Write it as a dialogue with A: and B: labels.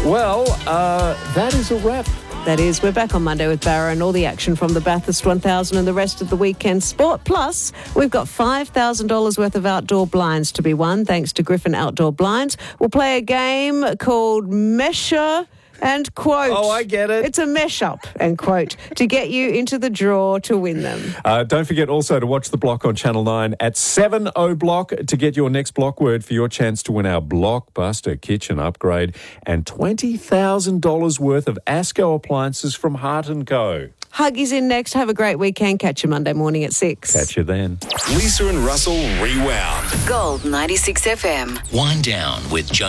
A: Well, that is a wrap.
B: That is, we're back on Monday with Barra and all the action from the Bathurst 1000 and the rest of the weekend sport. Plus, we've got $5,000 worth of outdoor blinds to be won thanks to Griffin Outdoor Blinds. We'll play a game called Measure and Quote.
A: Oh, I get it.
B: It's a mesh-up and quote to get you into the draw to win them.
A: Don't forget also to watch The Block on Channel 9 at 7:00 block to get your next block word for your chance to win our blockbuster kitchen upgrade and $20,000 worth of ASCO appliances from Heart & Co.
B: Huggies in next. Have a great weekend. Catch you Monday morning at 6.
A: Catch you then.
C: Lisa and Russell Rewound.
D: Gold 96 FM.
E: Wind down with